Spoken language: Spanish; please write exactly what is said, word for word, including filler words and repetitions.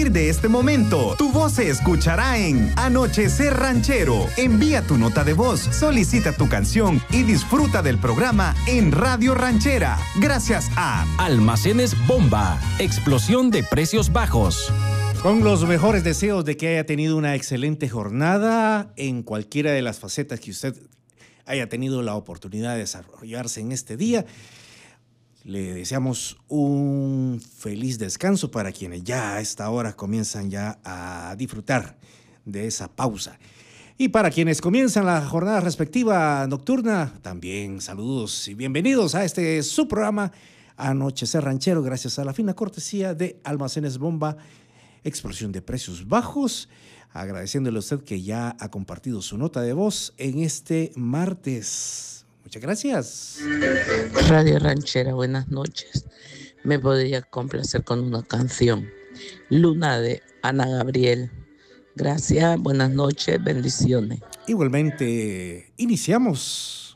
De este momento, tu voz se escuchará en Anochecer Ranchero. Envía tu nota de voz, solicita tu canción y disfruta del programa en Radio Ranchera. Gracias a Almacenes Bomba, explosión de precios bajos. Con los mejores deseos de que haya tenido una excelente jornada en cualquiera de las facetas que usted haya tenido la oportunidad de desarrollarse en este día. Le deseamos un feliz descanso para quienes ya a esta hora comienzan ya a disfrutar de esa pausa. Y para quienes comienzan la jornada respectiva nocturna, también saludos y bienvenidos a este su programa Anochecer Ranchero, gracias a la fina cortesía de Almacenes Bomba, explosión de precios bajos. Agradeciéndole a usted que ya ha compartido su nota de voz en este martes. Muchas gracias. Radio Ranchera, buenas noches. Me podría complacer con una canción. Luna de Ana Gabriel. Gracias, buenas noches, bendiciones. Igualmente, iniciamos.